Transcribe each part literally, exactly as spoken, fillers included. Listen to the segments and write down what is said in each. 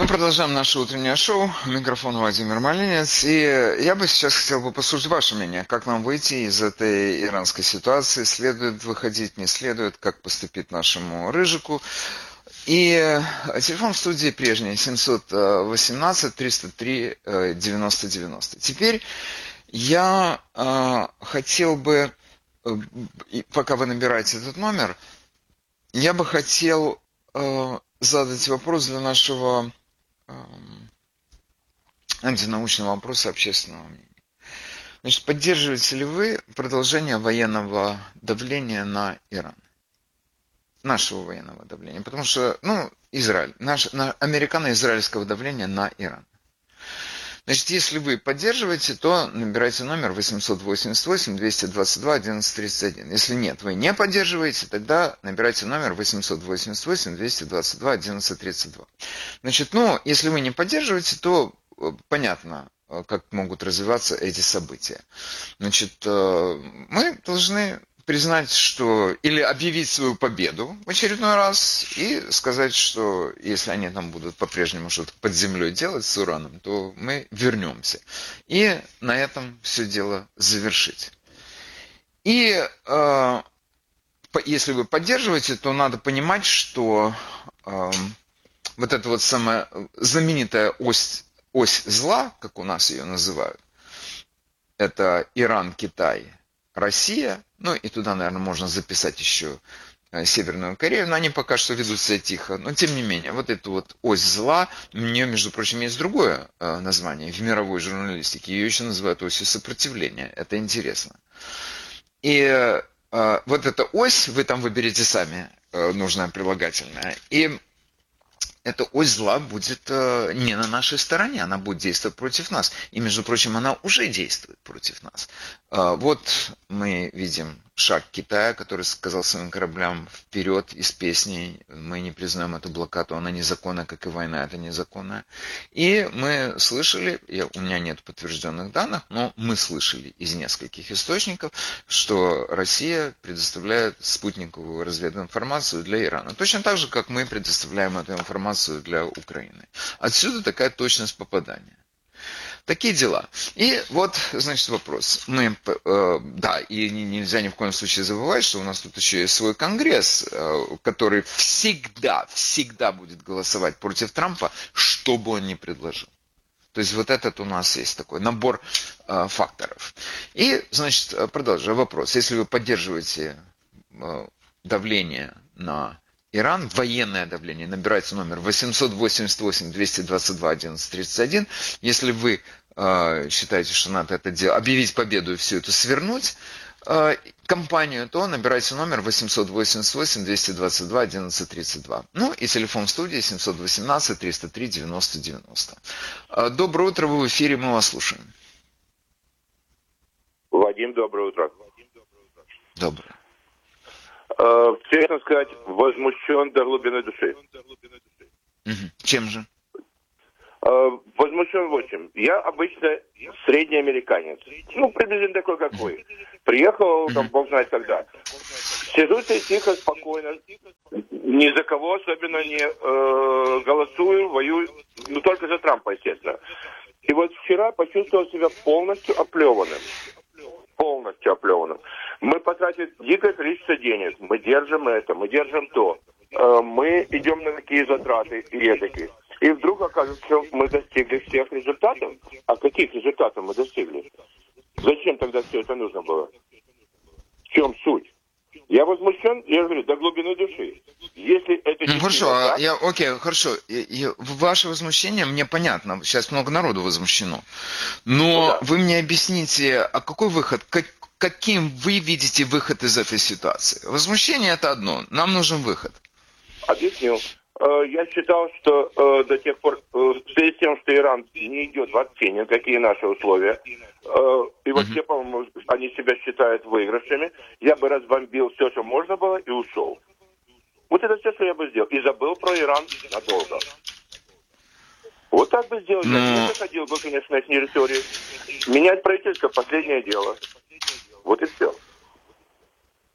Мы продолжаем наше утреннее шоу. Микрофон Владимир Малинец. И я бы сейчас хотел бы послушать ваше мнение. Как нам выйти из этой иранской ситуации? Следует выходить, не следует? Как поступить нашему Рыжику? И телефон в студии прежний. семьсот восемнадцать триста три девяносто девяносто. Теперь я э, хотел бы, э, пока вы набираете этот номер, я бы хотел э, задать вопрос для нашего э, антинаучного вопроса общественного мнения. Значит, поддерживаете ли вы продолжение военного давления на Иран? Нашего военного давления. Потому что, ну, Израиль, наш, на, американо-израильского давления на Иран. Значит, если вы поддерживаете, то набирайте номер восемьсот восемьдесят восемь двести двадцать два одиннадцать тридцать один. Если нет, вы не поддерживаете, тогда набирайте номер восемьсот восемьдесят восемь двести двадцать два одиннадцать тридцать два. Значит, ну, если вы не поддерживаете, то понятно, как могут развиваться эти события. Значит, мы должны признать, что или объявить свою победу в очередной раз и сказать, что если они там будут по-прежнему что-то под землей делать с ураном, то мы вернемся. И на этом все дело завершить. И э, если вы поддерживаете, то надо понимать, что э, вот эта вот самая знаменитая ось, ось зла, как у нас ее называют, это Иран, Китай, Россия, ну и туда, наверное, можно записать еще Северную Корею, но они пока что ведут себя тихо. Но тем не менее, вот эту вот ось зла, у нее, между прочим, есть другое название в мировой журналистике, ее еще называют осью сопротивления, это интересно. И э, вот эта ось, вы там выберете сами э, нужное прилагательное, и эта ось зла будет э, не на нашей стороне, она будет действовать против нас. И, между прочим, она уже действует против нас. Э, вот мы видим шаг Китая, который сказал своим кораблям вперед из песни: мы не признаем эту блокаду, она незаконна, как и война, это незаконная. И мы слышали, я, у меня нет подтвержденных данных, но мы слышали из нескольких источников, что Россия предоставляет спутниковую развединформацию для Ирана. Точно так же, как мы предоставляем эту информацию для Украины. Отсюда такая точность попадания. Такие дела. И вот, значит, вопрос. Мы, э, да, и нельзя ни в коем случае забывать, что у нас тут еще есть свой Конгресс, э, который всегда, всегда будет голосовать против Трампа, что бы он ни предложил. То есть вот этот у нас есть такой набор э, факторов. И, значит, продолжаю вопрос. Если вы поддерживаете э, давление на Иран, военное давление, набирайте номер восемьсот восемьдесят восемь двести двадцать два одиннадцать тридцать один. Если вы э, считаете, что надо это делать, объявить победу и всю эту свернуть э, кампанию, то набирайте номер восемьсот восемьдесят восемь двести двадцать два одиннадцать тридцать два. Ну и телефон в студии семьсот восемнадцать триста три девяносто девяносто. Э, доброе утро, вы в эфире, мы вас слушаем. Вадим, доброе утро. Доброе. Э, честно сказать, возмущен до глубины души. Угу. Чем же? Э, возмущен в общем. Я обычно средний американец. Ну, приблизительно такой, как вы. Приехал, там, бог знает когда. Сижу себе тихо, спокойно. Ни за кого особенно не э, голосую, воюю. Ну, только за Трампа, естественно. И вот вчера почувствовал себя полностью оплеванным. Полностью оплеванным. Мы потратили дикое количество денег. Мы держим это, мы держим то. Э, мы идем на такие затраты и эдакие. И вдруг оказывается, что мы достигли всех результатов. А каких результатов мы достигли? Зачем тогда все это нужно было? В чем суть? Я возмущен, я говорю, до глубины души. Если это ну, хорошо, так, я, окей, хорошо. И, и ваше возмущение мне понятно. Сейчас много народу возмущено. Но ну, да. Вы мне объясните, а какой выход, как, каким вы видите выход из этой ситуации? Возмущение это одно, нам нужен выход. Объяснил. Я считал, что э, до тех пор, э, в связи с тем, что Иран не идет вообще ни на какие наши условия, э, и вообще, uh-huh. по-моему, они себя считают выигрышами, я бы разбомбил все, что можно было, и ушел. Вот это все, что я бы сделал. И забыл про Иран надолго. Вот так бы сделал. Но... Я не заходил бы, конечно, на их территорию. Менять правительство — последнее дело. Вот и все.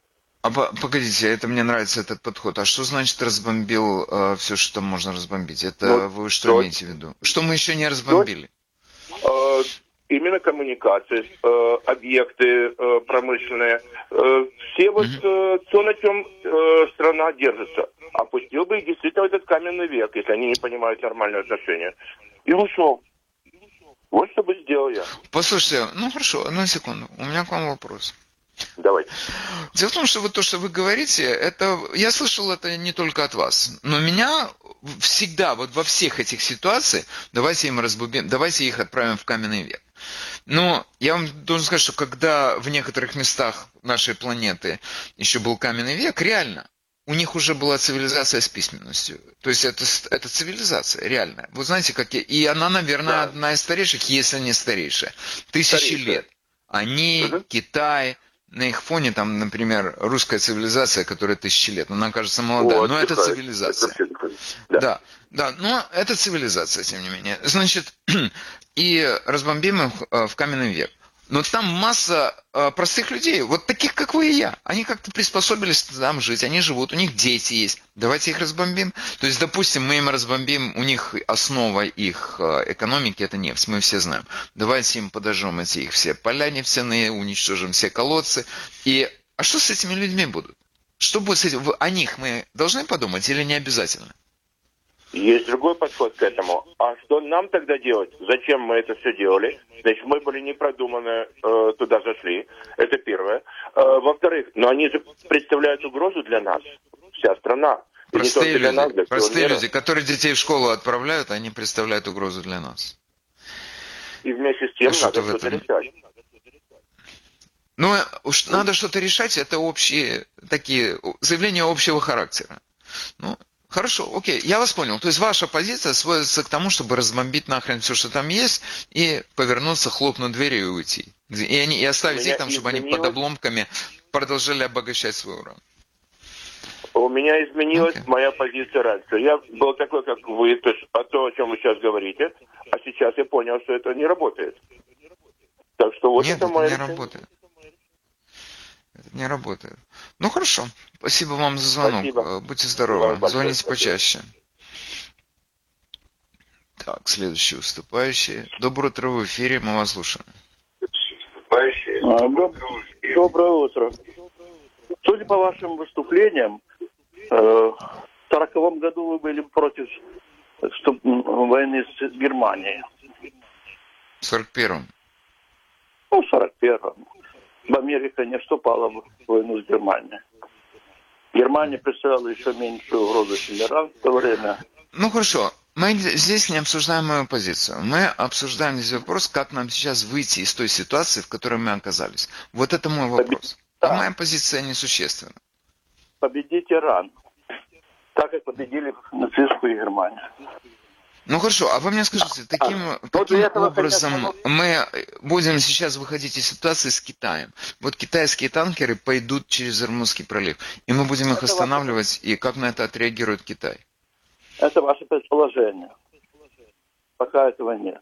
А по- погодите, это мне нравится этот подход. А что значит разбомбил э, все, что там можно разбомбить? Это Ну, вы что то, имеете в виду? Что мы еще не то разбомбили? э, именно коммуникации, э, объекты э, промышленные, э, все вот Мгм. э, то, на чем э, страна держится. Опустил бы их действительно в этот каменный век, если они не понимают нормальное отношение. И ушел. Вот что бы сделал я. Послушайте, ну хорошо, одну секунду. У меня к вам вопрос. Давайте. Дело в том, что вот то, что вы говорите, это я слышал это не только от вас, но меня всегда, вот во всех этих ситуациях, давайте им разбубим, давайте их отправим в каменный век. Но я вам должен сказать, что когда в некоторых местах нашей планеты еще был каменный век, реально, у них уже была цивилизация с письменностью. То есть это, это цивилизация реальная. Вы знаете, как я, и она, наверное, Да. одна из старейших, если не старейшая. Тысячи Старейшая. лет. Они, Мгм. Китай, на их фоне, там, например, русская цивилизация, которая тысячи лет, она кажется молодая, Вот, но это отдыхает. цивилизация. Это вообще такое. Да. Да, да, но это цивилизация, тем не менее. Значит, и разбомбим их э, в каменный век. Но там масса э, простых людей, вот таких, как вы и я. Они как-то приспособились там жить, они живут, у них дети есть. Давайте их разбомбим. То есть, допустим, мы им разбомбим, у них основа их э, экономики – это нефть, мы все знаем. Давайте им подожжем эти их все поля нефтяные, уничтожим все колодцы. И, а что с этими людьми будут? Что будет с этим? О них мы должны подумать или не обязательно? Есть другой подход к этому. А что нам тогда делать? Зачем мы это все делали? Значит, мы были непродуманно э, туда зашли. Это первое. Э, во-вторых, но они же представляют угрозу для нас. Вся страна. И не Простые только для нас, люди, для всего простые мира. люди, которые детей в школу отправляют, они представляют угрозу для нас. И вместе с тем А что-то надо в что-то этом- решать. Ну, уж надо что-то решать, это общие такие заявления общего характера. Ну, хорошо, окей, я вас понял. То есть ваша позиция сводится к тому, чтобы разбомбить нахрен все, что там есть, и повернуться, хлопнуть дверью и уйти. И, они, и оставить У меня их там, чтобы они под изменилось- обломками продолжали обогащать свой уран. У меня изменилась Окей. моя позиция раньше. Я был такой, как вы, то, есть, о том, о чем вы сейчас говорите, а сейчас я понял, что это не работает. Так что вот Нет, это это мое не решение. работает. Это не работает. Ну хорошо. Спасибо вам за звонок. Спасибо. Э, Будьте здоровы. Вам большое Звоните спасибо. почаще. Так, следующий выступающий. Доброе утро, в эфире, мы вас слушаем. А, доб- Доброе утро. Судя по вашим выступлениям, э, в сороковом году вы были против вступ- войны с Германией. В сорок первом. Ну, в сорок первом. Америка не вступала в войну с Германией. Германия представляла еще меньшую угрозу, чем Иран в то время. Ну хорошо. Мы здесь не обсуждаем мою позицию. Мы обсуждаем здесь вопрос, как нам сейчас выйти из той ситуации, в которой мы оказались. Вот это мой вопрос. И Да. моя позиция несущественна. Победить Иран. Так как победили нацистскую Германию. Ну хорошо, а вы мне скажите, таким, Вот каким для этого, образом конечно, мы будем сейчас выходить из ситуации с Китаем? Вот китайские танкеры пойдут через Ирмутский пролив, и мы будем их Это останавливать, и как на это отреагирует Китай? Это ваше предположение. Пока этого нет.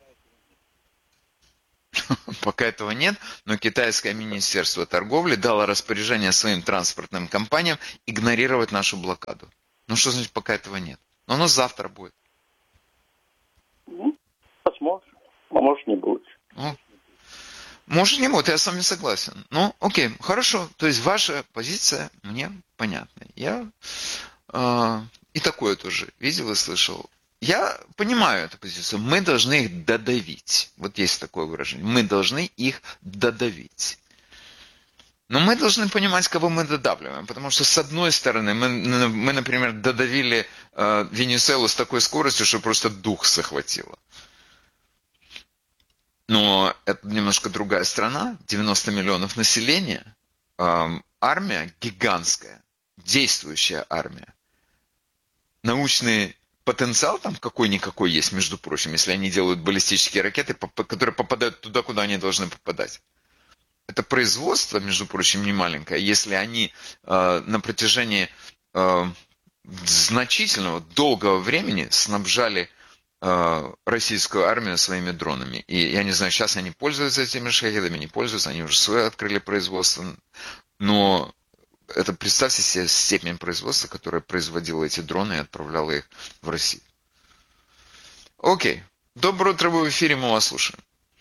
Пока этого нет, но китайское министерство торговли дало распоряжение своим транспортным компаниям игнорировать нашу блокаду. Ну что значит, пока этого нет? Но оно завтра будет. Ну, посмотрим. А может, не будет. Ну, может, не будет, я с вами согласен. Ну, окей, хорошо. То есть ваша позиция мне понятна. Я э, и такое тоже видел и слышал. Я понимаю эту позицию. Мы должны их додавить. Вот есть такое выражение. Мы должны их додавить. Но мы должны понимать, кого мы додавливаем. Потому что, с одной стороны, мы, мы например, додавили э, Венесуэлу с такой скоростью, что просто дух захватило. Но это немножко другая страна, девяносто миллионов населения, эм, армия гигантская, действующая армия. Научный потенциал там какой-никакой есть, между прочим, если они делают баллистические ракеты, которые попадают туда, куда они должны попадать. Это производство, между прочим, не маленькое, если они э, на протяжении э, значительного, долгого времени снабжали российскую армию своими дронами. И я не знаю, сейчас они пользуются этими шахедами, не пользуются, они уже свое открыли производство. Но это представьте себе степень производства, которая производила эти дроны и отправляла их в Россию. Окей. Доброе утро, вы в эфире, мы вас слушаем.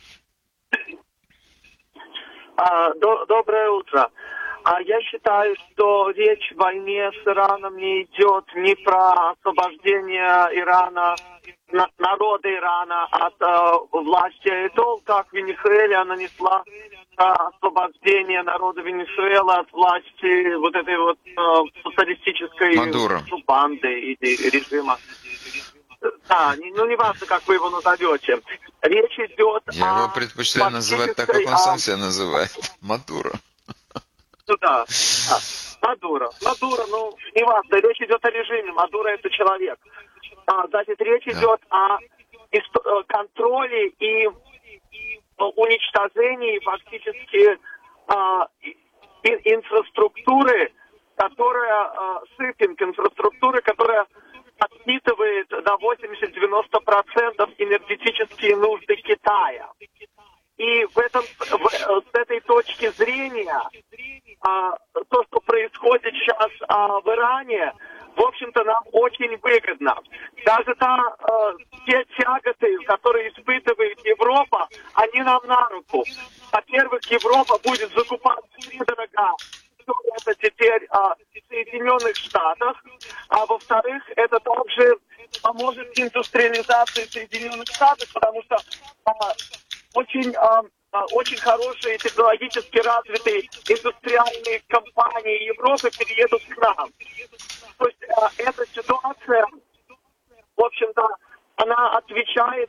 А, до, доброе утро. А я считаю, что речь в войне с Ираном не идет не про освобождение Ирана, на, народа Ирана от э, власти Айтол, как Венесуэла нанесла э, освобождение народа Венесуэлы от власти вот этой вот э, социалистической Мадуро. банды или режима. Да, ну не важно, как вы его назовете. Речь идет Я о... его предпочитаю называть так, как он сам себя называет. Мадуро. Ну да, да. Мадуро. Мадуро, ну, не важно, речь идет о режиме. Мадуро это человек. А, значит, речь Да. идет о ист- контроле и уничтожении фактически а, и- инфраструктуры, которая, а, шиппинг инфраструктуры, которая отсчитывает до восемьдесят-девяносто процентов энергетические нужды Китая. И в этом, в, с этой точки зрения, а, то, что происходит сейчас а, в Иране, в общем-то, нам очень выгодно. Даже та, а, те тяготы, которые испытывает Европа, они нам на руку. Во-первых, Европа будет закупать втридорога это теперь а, в Соединенных Штатах, а во-вторых, это также поможет индустриализации Соединенных Штатов, потому что а, очень, а, а, очень хорошие технологически развитые индустриальные компании Европы переедут к нам. То есть а, эта ситуация, в общем-то, она отвечает...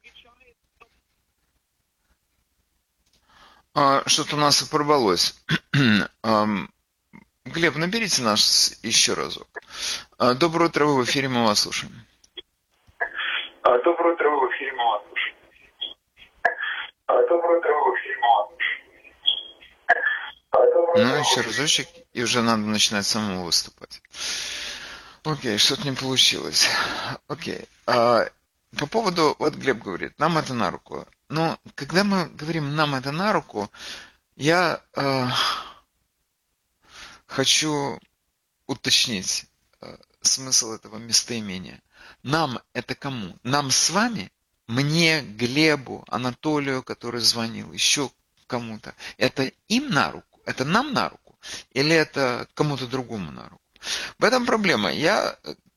А, что-то у нас порвалось. Глеб, наберите нас еще разок. А, доброе утро, вы в эфире, мы вас слушаем. А, доброе утро, вы в эфире, мы вас слушаем. А, доброе утро, вы в эфире, мы вас слушаем. Ну, еще разочек, и уже надо начинать самому выступать. Окей, что-то не получилось. Окей. А, по поводу, вот Глеб говорит, нам это на руку. Но когда мы говорим «нам это на руку», я э, хочу уточнить э, смысл этого местоимения. Нам это кому? Нам с вами? Мне, Глебу, Анатолию, который звонил, еще кому-то. Это им на руку? Это нам на руку? Или это кому-то другому на руку? В этом проблема. Я,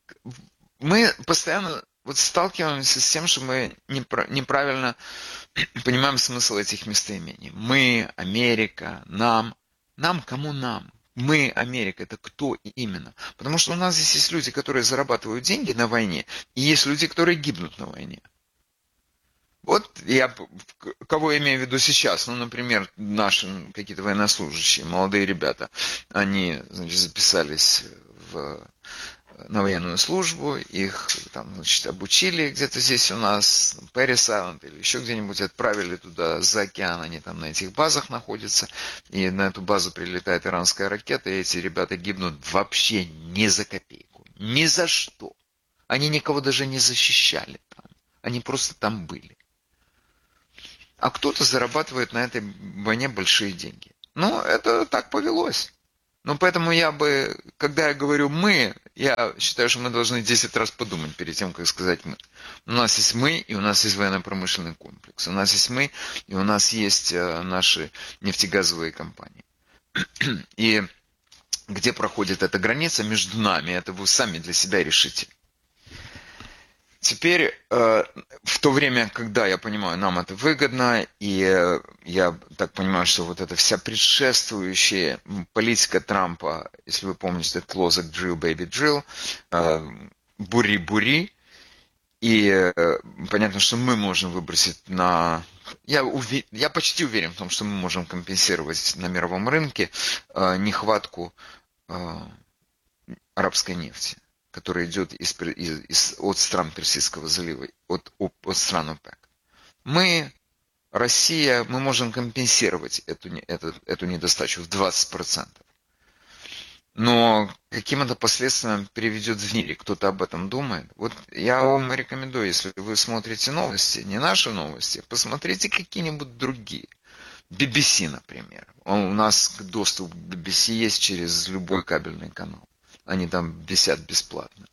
мы постоянно вот сталкиваемся с тем, что мы неправильно понимаем смысл этих местоимений. Мы, Америка, нам. Нам, кому нам? Мы, Америка, это кто именно? Потому что у нас здесь есть люди, которые зарабатывают деньги на войне, и есть люди, которые гибнут на войне. Вот я, кого я имею в виду сейчас, ну, например, наши какие-то военнослужащие, молодые ребята, они, значит, записались в, на военную службу, их там, значит, обучили где-то здесь у нас, Пэрис Айленд или еще где-нибудь, отправили туда за океан, они там на этих базах находятся, и на эту базу прилетает иранская ракета, и эти ребята гибнут вообще ни за копейку, ни за что. Они никого даже не защищали там, они просто там были. А кто-то зарабатывает на этой войне большие деньги. Ну, это так повелось. Ну, поэтому я бы, когда я говорю «мы», я считаю, что мы должны десять раз подумать перед тем, как сказать «мы». У нас есть мы, и у нас есть военно-промышленный комплекс. У нас есть мы, и у нас есть наши нефтегазовые компании. И где проходит эта граница между нами, это вы сами для себя решите. Теперь, э, в то время, когда я понимаю, нам это выгодно, и э, я так понимаю, что вот эта вся предшествующая политика Трампа, если вы помните этот лозунг «Drill, baby, drill», э, «бури-бури», и э, понятно, что мы можем выбросить на... Я, уве... я почти уверен в том, что мы можем компенсировать на мировом рынке э, нехватку э, арабской нефти, который идет из, из, из, от стран Персидского залива, от, от стран ОПЕК. Мы, Россия, мы можем компенсировать эту, эту, эту недостачу в двадцать процентов. Но каким это последствиям приведет в мире? Кто-то об этом думает? Вот я вам рекомендую, если вы смотрите новости, не наши новости, посмотрите какие-нибудь другие. би би си, например. Он, у нас доступ к би би си есть через любой кабельный канал. Они там висят бесплатно.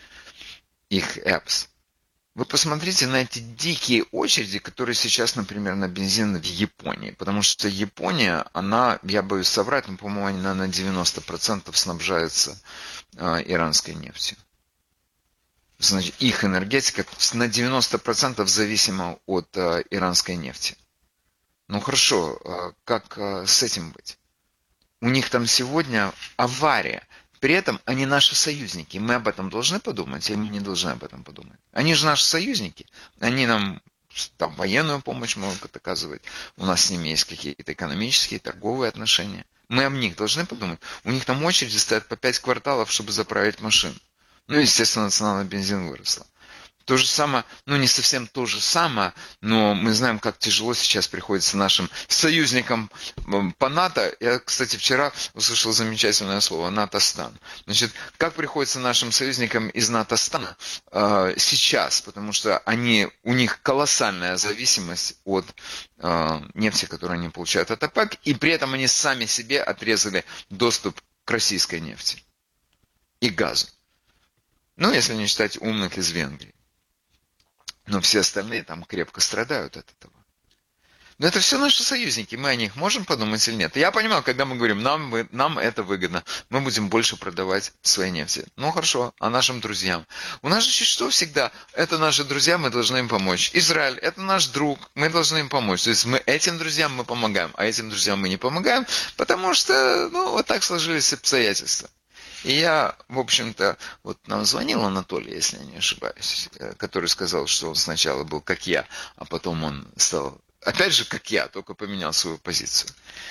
Их apps. Вы посмотрите на эти дикие очереди, которые сейчас, например, на бензин в Японии. Потому что Япония, она, я боюсь соврать, но, по-моему, она на девяносто процентов снабжается э, иранской нефтью. Значит, их энергетика на девяносто процентов зависима от э, иранской нефти. Ну хорошо, э, как э, с этим быть? У них там сегодня авария. При этом они наши союзники. Мы об этом должны подумать, или мы не должны об этом подумать? Они же наши союзники. Они нам там военную помощь могут оказывать. У нас с ними есть какие-то экономические, торговые отношения. Мы об них должны подумать. У них там очереди стоят по пять кварталов, чтобы заправить машину. Ну, естественно, цена на бензин выросла. То же самое, ну не совсем то же самое, но мы знаем, как тяжело сейчас приходится нашим союзникам по НАТО. Я, кстати, вчера услышал замечательное слово «НАТО-стан». Значит, как приходится нашим союзникам из НАТО-стана э, сейчас, потому что они, у них колоссальная зависимость от э, нефти, которую они получают от ОПЕК, и при этом они сами себе отрезали доступ к российской нефти и газу. Ну, если не считать умных из Венгрии. Но все остальные там крепко страдают от этого. Но это все наши союзники, мы о них можем подумать или нет? Я понимаю, когда мы говорим, нам, нам это выгодно, мы будем больше продавать своей нефти. Ну хорошо, а нашим друзьям? У нас же что всегда? Это наши друзья, мы должны им помочь. Израиль, это наш друг, мы должны им помочь. То есть мы этим друзьям мы помогаем, а этим друзьям мы не помогаем, потому что, ну, вот так сложились обстоятельства. И я, в общем-то, вот нам звонил Анатолий, если я не ошибаюсь, который сказал, что он сначала был как я, а потом он стал, опять же, как я, только поменял свою позицию.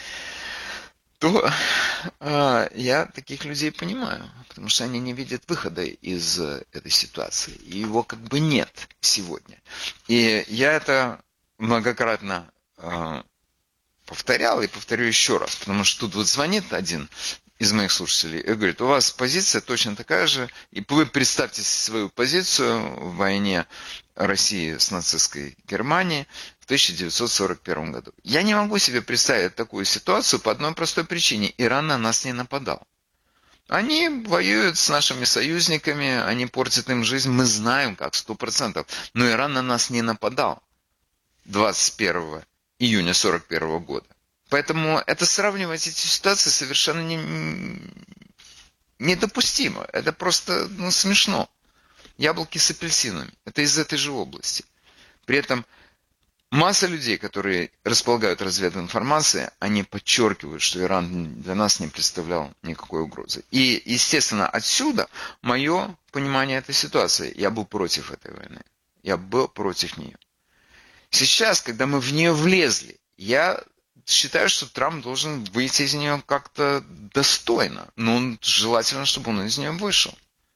То э, я таких людей понимаю, потому что они не видят выхода из этой ситуации. И его как бы нет сегодня. И я это многократно э, повторял и повторю еще раз, потому что тут вот звонит один из моих слушателей и говорит, у вас позиция точно такая же, и вы представьте свою позицию в войне России с нацистской Германией в тысяча девятьсот сорок первом году. Я не могу себе представить такую ситуацию по одной простой причине. Иран на нас не нападал. Они воюют с нашими союзниками, они портят им жизнь, мы знаем как, сто процентов. Но Иран на нас не нападал двадцать первого июня сорок первого года. Поэтому это сравнивать эти ситуации совершенно не, недопустимо. Это просто ну, смешно. Яблоки с апельсинами. Это из этой же области. При этом масса людей, которые располагают развединформацией, они подчеркивают, что Иран для нас не представлял никакой угрозы. И, естественно, отсюда мое понимание этой ситуации. Я был против этой войны. Я был против нее. Сейчас, когда мы в нее влезли, я считаю, что Трамп должен выйти из нее как-то достойно. Но желательно, чтобы он из нее вышел.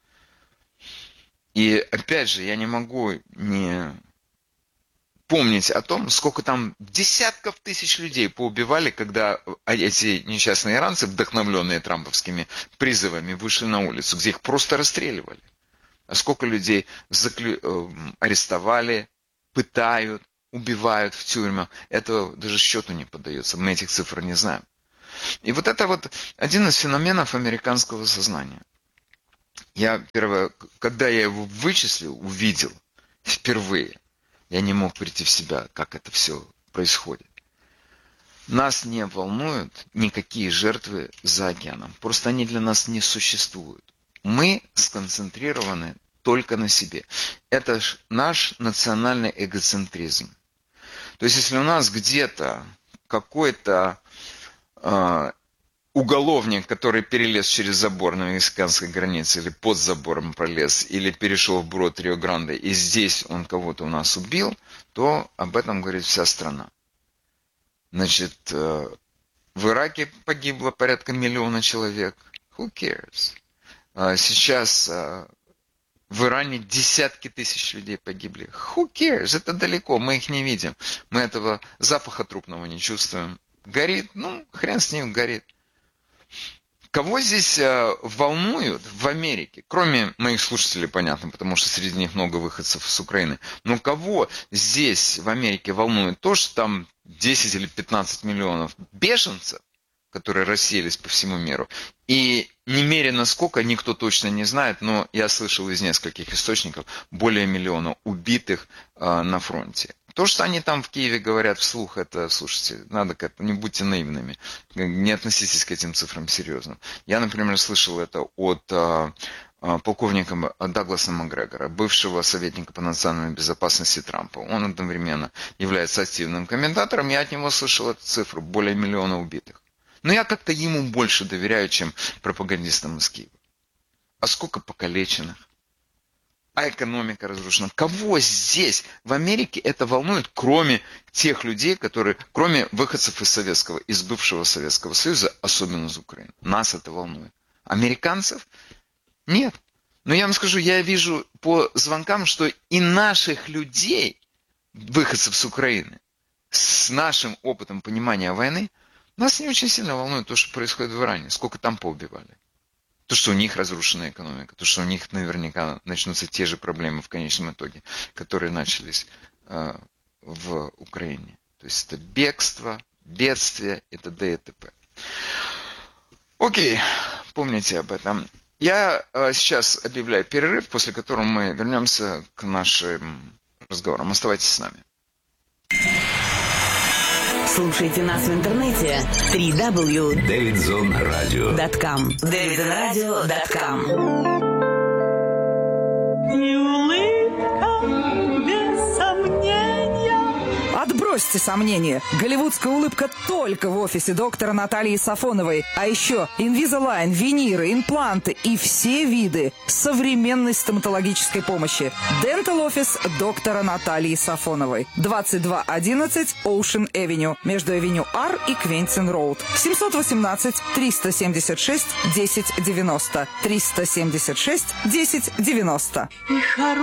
И опять же, я не могу не помнить о том, сколько там десятков тысяч людей поубивали, когда эти несчастные иранцы, вдохновленные трамповскими призывами, вышли на улицу, где их просто расстреливали. А сколько людей заклю... арестовали, пытают, убивают в тюрьмах. Это даже счету не поддается. Мы этих цифр не знаем. И вот это вот один из феноменов американского сознания. Я первое, когда я его вычислил, увидел впервые, я не мог прийти в себя, как это все происходит. Нас не волнуют никакие жертвы за океаном. Просто они для нас не существуют. Мы сконцентрированы только на себе. Это наш национальный эгоцентризм. То есть, если у нас где-то какой-то э, уголовник, который перелез через забор на мексиканской границе, или под забором пролез, или перешел вброд Рио-Гранде, и здесь он кого-то у нас убил, то об этом говорит вся страна. Значит, э, в Ираке погибло порядка миллиона человек. Who cares? Э, сейчас... Э, В Иране десятки тысяч людей погибли. Who cares? Это далеко, мы их не видим. Мы этого запаха трупного не чувствуем. Горит, ну, хрен с ним горит. Кого здесь э, волнуют в Америке? Кроме моих слушателей, понятно, потому что среди них много выходцев с Украины. Но кого здесь в Америке волнует то, что там десять или пятнадцать миллионов беженцев, которые рассеялись по всему миру. И немерено сколько, никто точно не знает, но я слышал из нескольких источников, более миллиона убитых э, на фронте. То, что они там в Киеве говорят вслух, это, слушайте, надо как-то, не будьте наивными, не относитесь к этим цифрам серьезно. Я, например, слышал это от э, полковника Дагласа Макгрегора, бывшего советника по национальной безопасности Трампа. Он одновременно является активным комментатором, я от него слышал эту цифру, более миллиона убитых. Но я как-то ему больше доверяю, чем пропагандистам из Киева. А сколько покалеченных? А экономика разрушена. Кого здесь, в Америке, это волнует, кроме тех людей, которые, кроме выходцев из Советского, из бывшего Советского Союза, особенно из Украины? Нас это волнует. Американцев? Нет. Но я вам скажу, я вижу по звонкам, что и наших людей, выходцев с Украины, с нашим опытом понимания войны, нас не очень сильно волнует то, что происходит в Иране. Сколько там поубивали. То, что у них разрушена экономика. То, что у них наверняка начнутся те же проблемы в конечном итоге, которые начались э, в Украине. То есть это бегство, бедствие и т.д. и т.п. Окей, помните об этом. Я э, сейчас объявляю перерыв, после которого мы вернемся к нашим разговорам. Оставайтесь с нами. Слушайте нас в интернете дабл ю дабл ю дабл ю точка дэвидзон радио точка ком дэвидзон радио точка ком. И улыбка без сомнения. Отбросьте сомнения. Голливудская улыбка только в офисе доктора Натальи Сафоновой. А еще Invisalign, виниры, импланты и все виды современной стоматологической помощи. Dental Office доктора Натальи Сафоновой. двадцать два одиннадцать Ocean Avenue. Между Авеню Ар и Квентин Роуд. семьсот восемнадцать триста семьдесят шесть десять девяносто. триста семьдесят шесть десять девяносто.